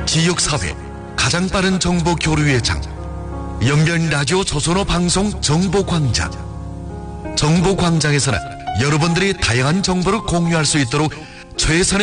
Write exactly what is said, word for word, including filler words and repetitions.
지역사회 가장 빠른 정보 교류의 장, 영변 라디오 조선어 방송 정보광장. 정보광장에서는 여러분들이 다양한 정보를 공유할 수 있도록 최선의